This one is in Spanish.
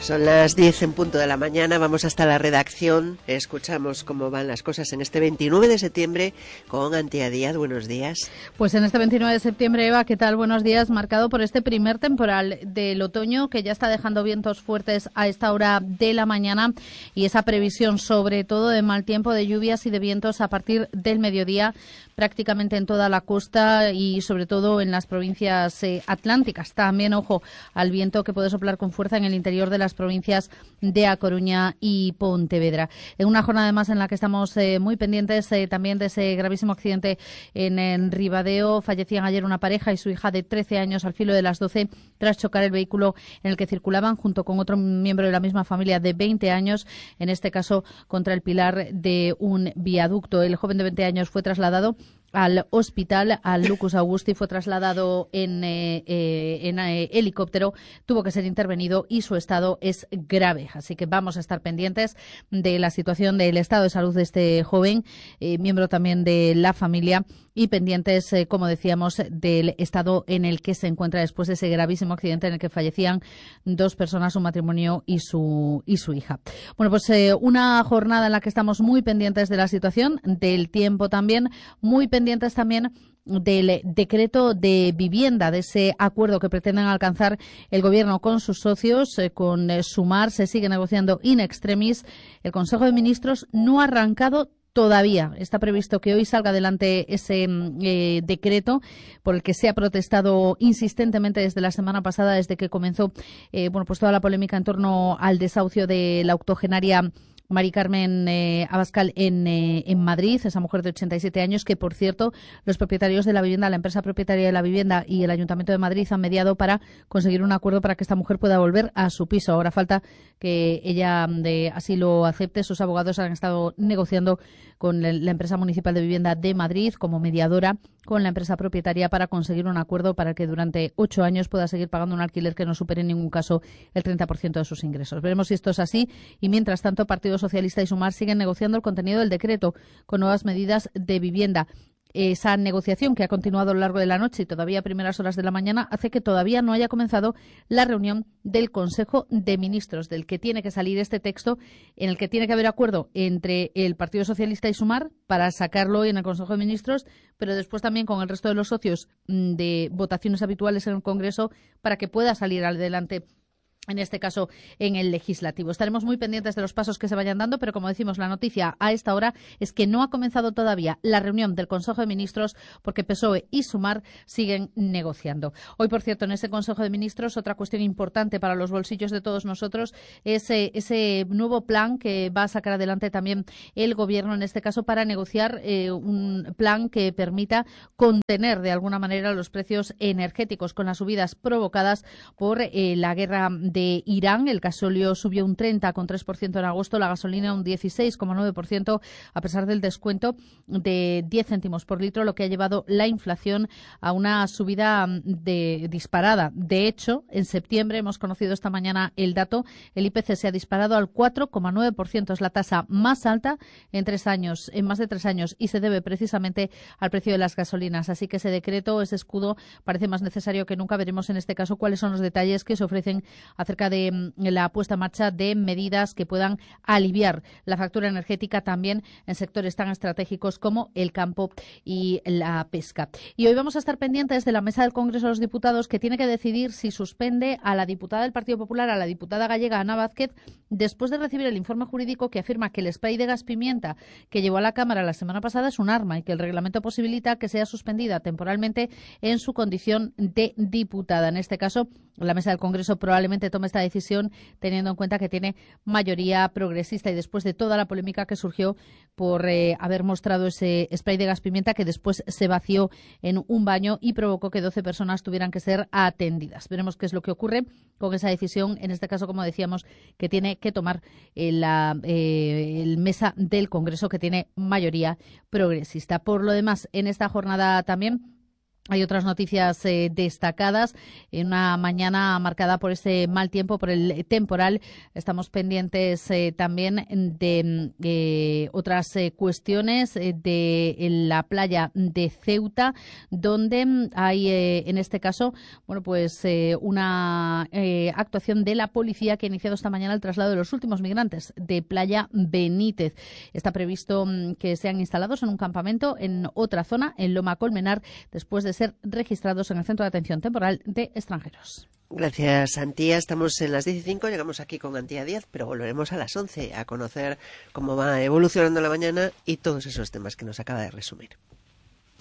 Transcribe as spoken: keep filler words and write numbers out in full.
Son las diez en punto de la mañana, vamos hasta la redacción, escuchamos cómo van las cosas en este veintinueve de septiembre con Antía Díaz. Buenos días. Pues en este veintinueve de septiembre, Eva, ¿qué tal? Buenos días, marcado por este primer temporal del otoño que ya está dejando vientos fuertes a esta hora de la mañana y esa previsión sobre todo de mal tiempo, de lluvias y de vientos a partir del mediodía prácticamente en toda la costa y sobre todo en las provincias eh, atlánticas. También, ojo, al viento que puede soplar con fuerza en el interior de las provincias de A Coruña y Pontevedra. En una jornada además en la que estamos eh, muy pendientes eh, también de ese gravísimo accidente en, en Ribadeo. Fallecían ayer una pareja y su hija de trece años al filo de las doce tras chocar el vehículo en el que circulaban junto con otro miembro de la misma familia de veinte años, en este caso contra el pilar de un viaducto. El joven de veinte años fue trasladado al hospital, al Lucus Augusti, fue trasladado en, eh, eh, en eh, helicóptero, tuvo que ser intervenido y su estado es grave. Así que vamos a estar pendientes de la situación del estado de salud de este joven, eh, miembro también de la familia, y pendientes, eh, como decíamos, del estado en el que se encuentra después de ese gravísimo accidente en el que fallecían dos personas, un matrimonio y su, y su hija. Bueno, pues eh, una jornada en la que estamos muy pendientes de la situación, del tiempo también, muy pendientes también del decreto de vivienda, de ese acuerdo que pretenden alcanzar el Gobierno con sus socios, eh, con eh, Sumar. Se sigue negociando in extremis. El Consejo de Ministros no ha arrancado todavía. Está previsto que hoy salga adelante ese eh, decreto por el que se ha protestado insistentemente desde la semana pasada, desde que comenzó eh, bueno, pues toda la polémica en torno al desahucio de la octogenaria Mari Carmen eh, Abascal en, eh, en Madrid, esa mujer de ochenta y siete años que, por cierto, los propietarios de la vivienda, la empresa propietaria de la vivienda y el Ayuntamiento de Madrid han mediado para conseguir un acuerdo para que esta mujer pueda volver a su piso. Ahora falta que ella de, así lo acepte. Sus abogados han estado negociando con la empresa municipal de vivienda de Madrid como mediadora con la empresa propietaria para conseguir un acuerdo para que durante ocho años pueda seguir pagando un alquiler que no supere en ningún caso el treinta por ciento de sus ingresos. Veremos si esto es así y, mientras tanto, Partido Socialista y Sumar siguen negociando el contenido del decreto con nuevas medidas de vivienda. Esa negociación, que ha continuado a lo largo de la noche y todavía a primeras horas de la mañana, hace que todavía no haya comenzado la reunión del Consejo de Ministros, del que tiene que salir este texto, en el que tiene que haber acuerdo entre el Partido Socialista y Sumar para sacarlo hoy en el Consejo de Ministros, pero después también con el resto de los socios de votaciones habituales en el Congreso para que pueda salir adelante, en este caso en el legislativo. Estaremos muy pendientes de los pasos que se vayan dando, pero como decimos, la noticia a esta hora es que no ha comenzado todavía la reunión del Consejo de Ministros porque P S O E y Sumar siguen negociando. Hoy, por cierto, en ese Consejo de Ministros, otra cuestión importante para los bolsillos de todos nosotros es eh, ese nuevo plan que va a sacar adelante también el Gobierno, en este caso para negociar eh, un plan que permita contener de alguna manera los precios energéticos con las subidas provocadas por eh, la guerra de Irán. El gasóleo subió un treinta coma tres por ciento en agosto, la gasolina un dieciséis coma nueve por ciento a pesar del descuento de diez céntimos por litro, lo que ha llevado la inflación a una subida de, disparada. De hecho, en septiembre, hemos conocido esta mañana el dato, el I P C se ha disparado al cuatro coma nueve por ciento, es la tasa más alta en tres años, en más de tres años, y se debe precisamente al precio de las gasolinas. Así que ese decreto, ese escudo, parece más necesario que nunca. Veremos en este caso cuáles son los detalles que se ofrecen acerca de la puesta en marcha de medidas que puedan aliviar la factura energética también en sectores tan estratégicos como el campo y la pesca. Y hoy vamos a estar pendientes de la mesa del Congreso de los Diputados, que tiene que decidir si suspende a la diputada del Partido Popular, a la diputada gallega Ana Vázquez, después de recibir el informe jurídico que afirma que el spray de gas pimienta que llevó a la Cámara la semana pasada es un arma y que el reglamento posibilita que sea suspendida temporalmente en su condición de diputada. En este caso, la mesa del Congreso probablemente tome esta decisión teniendo en cuenta que tiene mayoría progresista y después de toda la polémica que surgió por eh, haber mostrado ese spray de gas pimienta que después se vació en un baño y provocó que doce personas tuvieran que ser atendidas. Veremos qué es lo que ocurre con esa decisión, en este caso, como decíamos, que tiene que tomar eh, la eh, el mesa del Congreso, que tiene mayoría progresista. Por lo demás, en esta jornada también Hay otras noticias eh, destacadas en una mañana marcada por ese mal tiempo, por el temporal. Estamos pendientes eh, también de eh, otras eh, cuestiones eh, de la playa de Ceuta, donde hay eh, en este caso, bueno, pues eh, una eh, actuación de la policía que ha iniciado esta mañana el traslado de los últimos migrantes de Playa Benítez. Está previsto mm, que sean instalados en un campamento en otra zona, en Loma Colmenar, después de ser registrados en el Centro de Atención Temporal de Extranjeros. Gracias, Antía. Estamos en las diez y cinco, llegamos aquí con Antía Díaz, pero volveremos a las once a conocer cómo va evolucionando la mañana y todos esos temas que nos acaba de resumir.